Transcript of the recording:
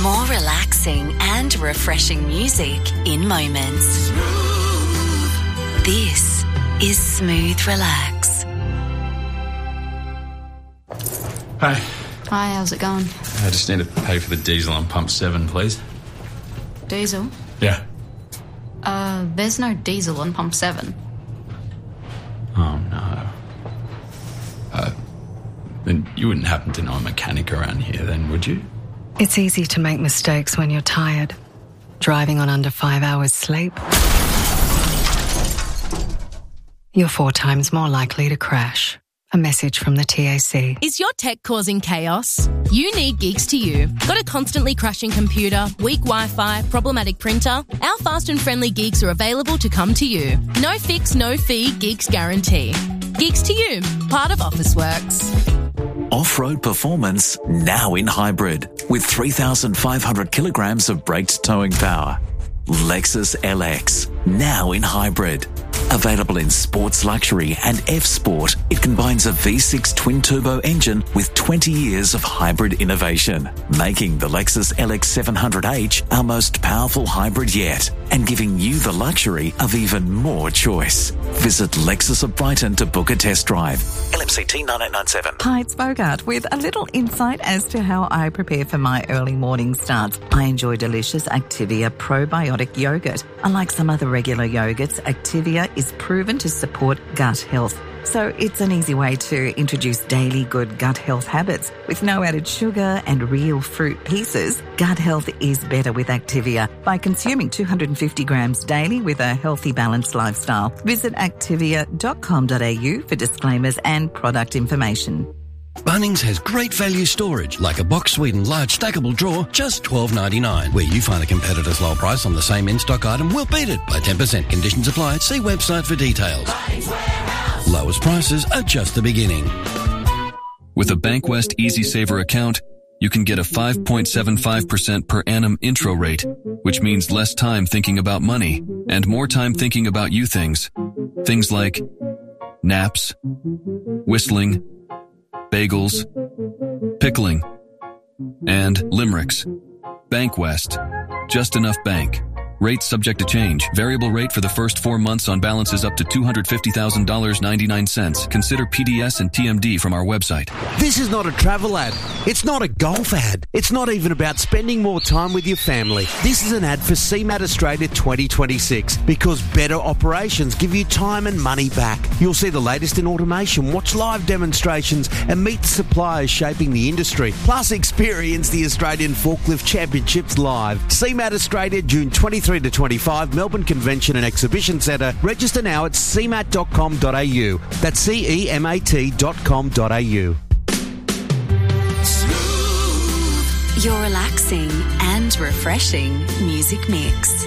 More relaxing and refreshing music in moments. This is Smooth Relax. Hi. Hi, how's it going? I just need to pay for the diesel on pump 7, please. Diesel? Yeah. There's no diesel on pump 7. Oh, no. Then you wouldn't happen to know a mechanic around here then, would you? It's easy to make mistakes when you're tired. Driving on under 5 hours sleep. You're 4 times more likely to crash. A message from the TAC. Is your tech causing chaos? You need Geeks to You. Got a constantly crashing computer, weak Wi-Fi, problematic printer? Our fast and friendly Geeks are available to come to you. No fix, no fee, Geeks guarantee. Geeks to You, part of Officeworks. Off-road performance now in hybrid with 3,500 kilograms of braked towing power. Lexus LX now in hybrid. Available in Sports Luxury and F-Sport, it combines a V6 twin-turbo engine with 20 years of hybrid innovation, making the Lexus LX 700H our most powerful hybrid yet, and giving you the luxury of even more choice. Visit Lexus of Brighton to book a test drive. LMCT 9897. Hi, it's Bogart with a little insight as to how I prepare for my early morning starts. I enjoy delicious Activia probiotic yogurt. Unlike some other regular yogurts, Activia is proven to support gut health. So it's an easy way to introduce daily good gut health habits. With no added sugar and real fruit pieces, gut health is better with Activia by consuming 250 grams daily with a healthy, balanced lifestyle. Visit activia.com.au for disclaimers and product information. Bunnings has great value storage, like a Box Sweden large stackable drawer, just $12.99. Where you find a competitor's low price on the same in-stock item, we'll beat it by 10%. Conditions apply. See website for details. Lowest prices are just the beginning. With a Bankwest Easy Saver account, you can get a 5.75% per annum intro rate, which means less time thinking about money and more time thinking about you things. Things like naps, whistling, bagels, pickling, and limericks. Bankwest. Just enough bank. Rates subject to change. Variable rate for the first 4 months on balances up to $250,000.99. Consider PDS and TMD from our website. This is not a travel ad. It's not a golf ad. It's not even about spending more time with your family. This is an ad for CMAT Australia 2026 because better operations give you time and money back. You'll see the latest in automation, watch live demonstrations and meet the suppliers shaping the industry. Plus experience the Australian Forklift Championships live. CMAT Australia, June 23 to 25, Melbourne Convention and Exhibition Centre. Register now at cmat.com.au. That's CEMAT.com.au. Your relaxing and refreshing music mix.